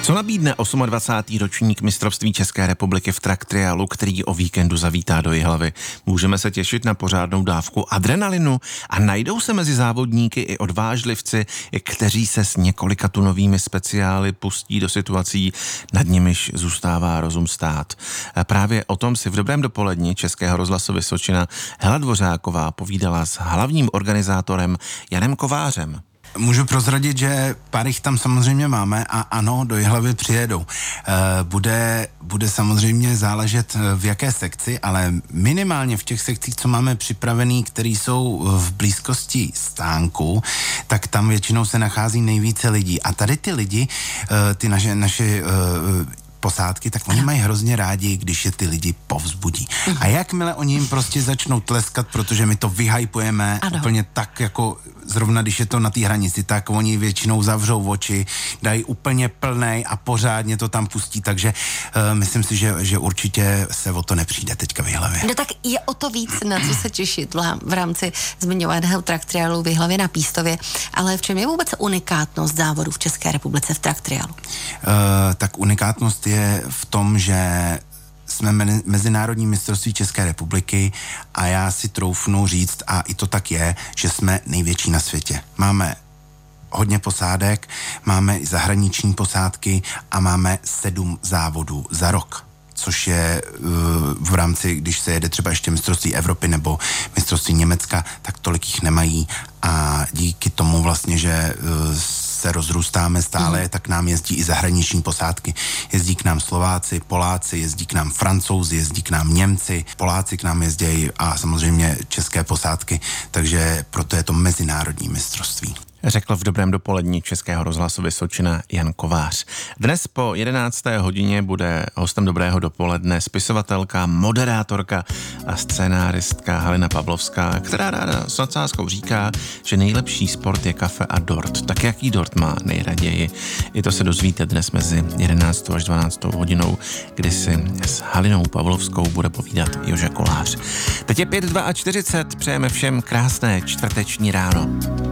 Co nabídne 28. ročník mistrovství České republiky v track trialu, který o víkendu zavítá do Jihlavy? Můžeme se těšit na pořádnou dávku adrenalinu a najdou se mezi závodníky i odvážlivci, kteří se s několika tunovými speciály pustí do situací, nad nimiž zůstává rozum stát. Právě o tom si v dobrém dopoledni Českého rozhlasu Vysočina Hela Dvořáková povídala s hlavním organizátorem Janem Kovářem. Můžu prozradit, že pár jich tam samozřejmě máme a ano, do Jihlavy přijedou. Bude samozřejmě záležet v jaké sekci, ale minimálně v těch sekcích, co máme připravený, které jsou v blízkosti stánku, tak tam většinou se nachází nejvíce lidí. A tady ty lidi, ty naše posádky, tak oni mají hrozně rádi, když je ty lidi povzbudí. A jakmile oni jim prostě začnou tleskat, protože my to vyhypujeme úplně tak, jako zrovna když je to na té hranici, tak oni většinou zavřou oči, dají úplně plnej a pořádně to tam pustí, takže myslím si, že určitě se o to nepřijde teďka v Jihlavě. No tak je o to víc, na co se těšit v rámci zmiňovaného track trialu v Jihlavě na Pístově, ale v čem je vůbec unikátnost závodu v České republice v track trialu? Tak unikátnost je v tom, že jsme mezinárodní mistrovství České republiky a já si troufnu říct, a i to tak je, že jsme největší na světě. Máme hodně posádek, máme i zahraniční posádky a máme 7 závodů za rok, což je v rámci, když se jede třeba ještě mistrovství Evropy nebo mistrovství Německa, tak tolik jich nemají a díky tomu vlastně, že se rozrůstáme stále, tak nám jezdí i zahraniční posádky. Jezdí k nám Slováci, Poláci, jezdí k nám Francouzi, jezdí k nám Němci, Poláci k nám jezdí a samozřejmě české posádky, takže proto je to mezinárodní mistrovství. Řekl v dobrém dopoledni Českého rozhlasu Vysočina Jan Kovář. Dnes po 11. hodině bude hostem dobrého dopoledne spisovatelka, moderátorka a scénáristka Halina Pavlovská, která ráda s nadsázkou říká, že nejlepší sport je kafe a dort. Tak jaký dort má nejraději? I to se dozvíte dnes mezi 11. až 12. hodinou, kdy si s Halinou Pavlovskou bude povídat Joža Kolář. Teď je 5:42, přejeme všem krásné čtvrteční ráno.